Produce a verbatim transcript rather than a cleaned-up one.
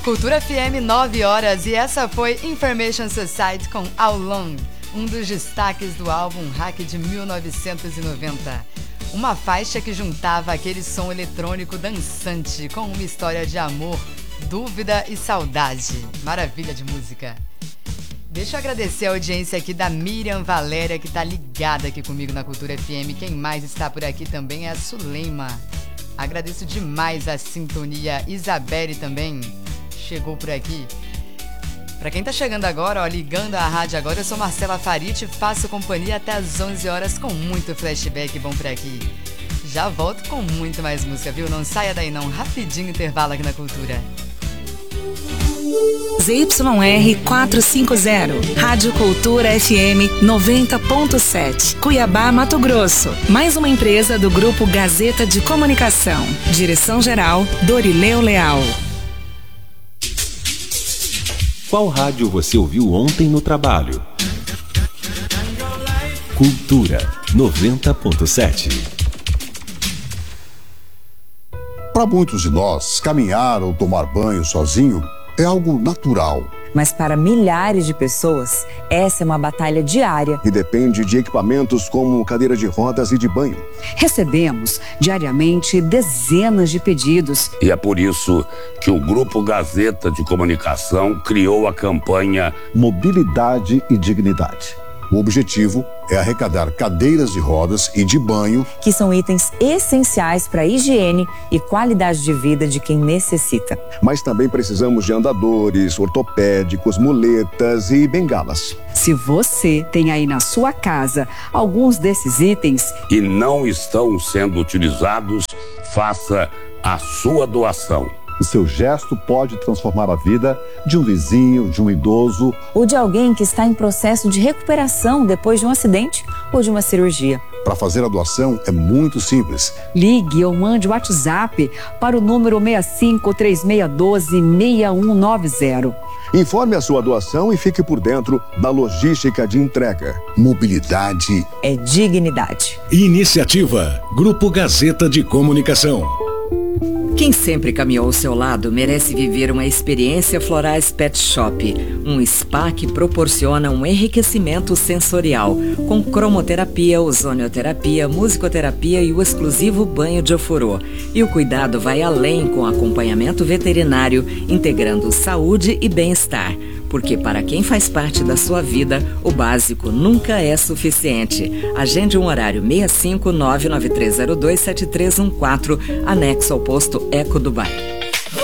Cultura F M, nove horas, e essa foi Information Society com How Long, um dos destaques do álbum Hack de mil novecentos e noventa. Uma faixa que juntava aquele som eletrônico dançante com uma história de amor, dúvida e saudade. Maravilha de música. Deixa eu agradecer a audiência aqui da Miriam Valéria, que tá ligada aqui comigo na Cultura F M. Quem mais está por aqui também é a Suleima. Agradeço demais a sintonia. Isabelle também chegou por aqui. Pra quem tá chegando agora, ó, ligando a rádio agora, eu sou Marcela Farid, faço companhia até às onze horas com muito flashback bom por aqui. Já volto com muito mais música, viu? Não saia daí não, rapidinho intervalo aqui na Cultura. Z Y R quatrocentos e cinquenta, Rádio Cultura F M noventa ponto sete, Cuiabá, Mato Grosso. Mais uma empresa do Grupo Gazeta de Comunicação. Direção-geral, Dorileu Leal. Qual rádio você ouviu ontem no trabalho? Cultura noventa ponto sete. Para muitos de nós, caminhar ou tomar banho sozinho é algo natural. Mas para milhares de pessoas, essa é uma batalha diária. E depende de equipamentos como cadeira de rodas e de banho. Recebemos diariamente dezenas de pedidos. E é por isso que o Grupo Gazeta de Comunicação criou a campanha Mobilidade e Dignidade. O objetivo é arrecadar cadeiras de rodas e de banho, que são itens essenciais para a higiene e qualidade de vida de quem necessita. Mas também precisamos de andadores, ortopédicos, muletas e bengalas. Se você tem aí na sua casa alguns desses itens e não estão sendo utilizados, faça a sua doação. O seu gesto pode transformar a vida de um vizinho, de um idoso ou de alguém que está em processo de recuperação depois de um acidente ou de uma cirurgia. Para fazer a doação é muito simples. Ligue ou mande o WhatsApp para o número seis cinco três seis um dois seis um nove zero. Informe a sua doação e fique por dentro da logística de entrega. Mobilidade é dignidade. Iniciativa Grupo Gazeta de Comunicação. Quem sempre caminhou ao seu lado merece viver uma experiência Florais Pet Shop, um spa que proporciona um enriquecimento sensorial, com cromoterapia, ozonioterapia, musicoterapia e o exclusivo banho de ofurô. E o cuidado vai além com acompanhamento veterinário, integrando saúde e bem-estar. Porque para quem faz parte da sua vida, o básico nunca é suficiente. Agende um horário seis cinco nove nove três zero dois sete três um quatro, anexo ao posto Eco do Bairro.